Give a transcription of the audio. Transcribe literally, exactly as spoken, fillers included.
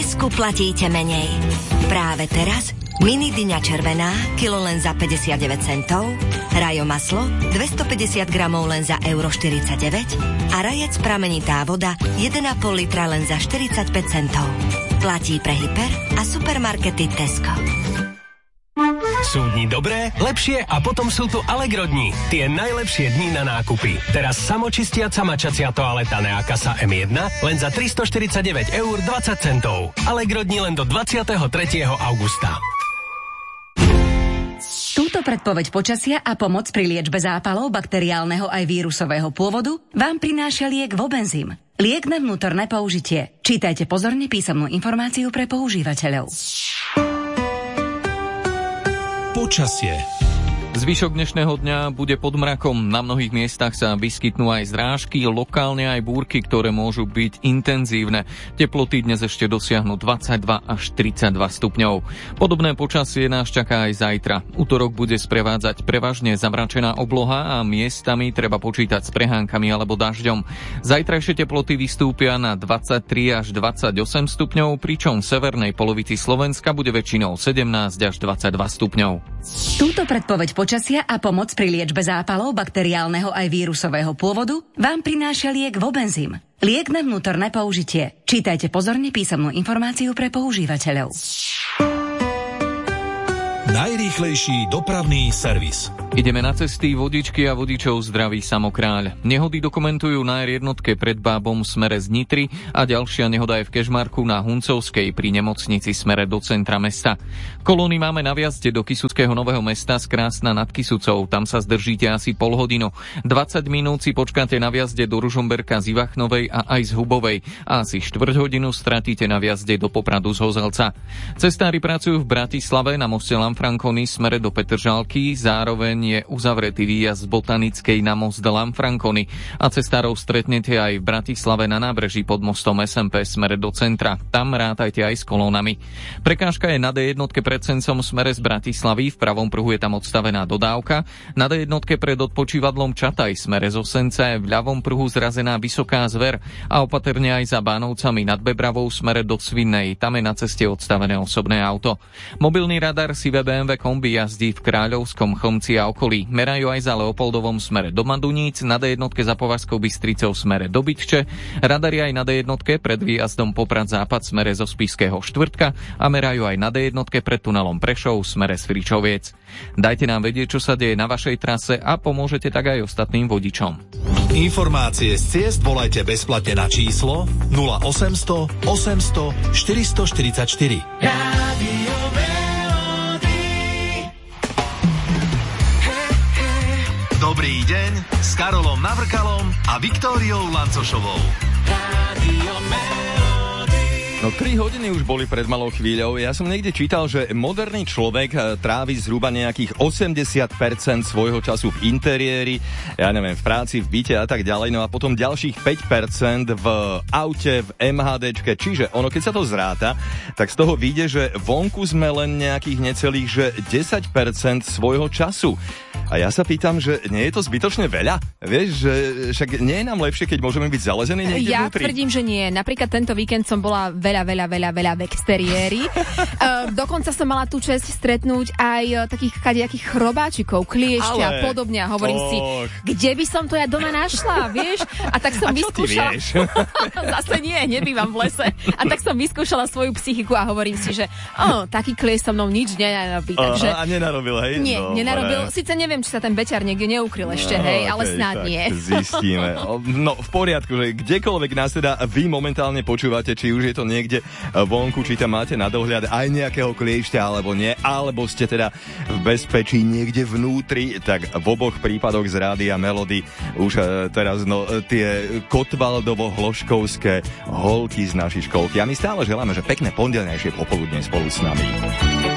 Tesku platíte menej. Práve teraz mini dyňa červená, kilo len za päťdesiatdeväť centov, Rajo maslo, dvestopäťdesiat gramov len za euro štyridsaťdeväť a Rajec pramenitá voda, jeden a pol litra len za štyridsaťpäť centov. Platí pre hyper a supermarkety Tesco. Sú dni dobré, lepšie a potom sú tu Allegro dni. Tie najlepšie dni na nákupy. Teraz samočistiaca mačacia toaleta Neakasa em jeden len za tristoštyridsaťdeväť eur dvadsať centov. Allegro dni len do dvadsiateho tretieho augusta. Túto predpoveď počasia a pomoc pri liečbe zápalov bakteriálneho aj vírusového pôvodu vám prináša liek Vobenzym. Liek na vnútorné použitie. Čítajte pozorne písomnú informáciu pre používateľov. Počasie. Zvyšok dnešného dňa bude pod mrakom. Na mnohých miestach sa vyskytnú aj zrážky, lokálne aj búrky, ktoré môžu byť intenzívne. Teploty dnes ešte dosiahnu dvadsaťdva až tridsaťdva stupňov. Podobné počasie nás čaká aj zajtra. Utorok bude sprevádzať prevažne zamračená obloha a miestami treba počítať s prehánkami alebo dažďom. Zajtrajšie teploty vystúpia na dvadsaťtri až dvadsaťosem stupňov, pričom v severnej polovici Slovenska bude väčšinou sedemnásť až dvadsaťdva stupňov. Túto predpoveď počasia a pomoc pri liečbe zápalov bakteriálneho aj vírusového pôvodu vám prináša liek Vobenzym. Liek na vnútorné použitie. Čítajte pozorne písomnú informáciu pre používateľov. Najrýchlejší dopravný servis. Ideme na cesty, vodičky a vodičov zdraví Samokráľ. Nehody dokumentujú na er jednotke pred Bábom smere z Nitry a ďalšia nehoda je v Kežmarku na Huncovskej pri nemocnici smere do centra mesta. Kolóny máme na viazde do Kysuckého Nového Mesta z Krásna nad Kysucou. Tam sa zdržíte asi pol hodinu. dvadsať minút si počkáte na viazde do Ružomberka z Ivachnovej a aj z Hubovej. A asi štvrť hodinu stratíte na viazde do Popradu z Hozelca. Cestári pracujú v Bratislave na moste Lanfranconi smere do Petržalky, zároveň je uzavretý výjazd z Botanickej na most Lanfranconi a cestárov stretnete aj v Bratislave na nábreží pod mostom es em pé smere do centra. Tam rátajte aj s kolónami. Prekážka je na dé jednotke pred Sencom smere z Bratislavy, v pravom pruhu je tam odstavená dodávka, na dé jednotke pred odpočívadlom Čataj smere zo Sence, v ľavom pruhu zrazená Vysoká Zver a opatrne aj za Bánovcami nad Bebravou smere do Svinnej. Tam je na ceste odstavené osobné auto. Mobilný radar si bé em vé kombi jazdí v Kráľovskom Chlmci a okolí. Merajú aj za Leopoldovom smere do Maduníc, na dé jednotke za Považskou Bystricou smere do Bytče, radari aj na dé jednotke pred výjazdom Poprad Západ smere zo Spišského Štvrtka a merajú aj na dé jednotke pred tunelom Prešov smere z Fričoviec. Dajte nám vedieť, čo sa deje na vašej trase a pomôžete tak aj ostatným vodičom. Informácie z ciest volajte bezplatne na číslo nula osemsto osemsto štyristoštyridsaťštyri. Rádio Dobrý deň s Karolom Navrkalom a Viktóriou Lancošovou. Rádio No tri hodiny už boli pred malou chvíľou. Ja som niekde čítal, že moderný človek trávi zhruba nejakých osemdesiat percent svojho času v interiéri, ja neviem, v práci, v byte a tak ďalej, no a potom ďalších päť percent v aute, v em há déčke. Čiže ono, keď sa to zráta, tak z toho vyjde, že vonku sme len nejakých necelých, že desať percent svojho času. A ja sa pýtam, že nie je to zbytočne veľa? Vieš, že však nie je nám lepšie, keď môžeme byť zalezení niekde ja vnútri? Ja tvrdím, že nie. Napríklad tento víkend som bola veľa, veľa, veľa, veľa v exteriéri. uh, dokonca som mala tú česť stretnúť aj uh, takých kadejakých chrobáčikov, kliešťa a podobne. A hovorím oh. si, kde by som to ja doma našla, vieš? A tak som a vyskúšala... Zase nie, nebývam v lese. A tak som vyskúšala svoju psychiku a hovorím si, že oh, taký kliešť so mnou nič nenarobí. Uh, takže... A nenarobil, hej? Nie, no, nenarobil. Sice neviem, či sa ten beťar niekde neukryl ešte, no, hej, ale okay, snáď nie. Zistíme. No, v poriadku, že kdekoľvek nás teda vy momentálne počúvate, či už je to niekde vonku, či tam máte na dohľad aj nejakého kliešťa, alebo nie, alebo ste teda v bezpečí niekde vnútri, tak v oboch prípadoch z Rádia Melody už teraz no, tie Kotvaldovo-Hloškovské holky z našej školky. A my stále želáme, že pekné pondelnejšie popoludne spolu s nami.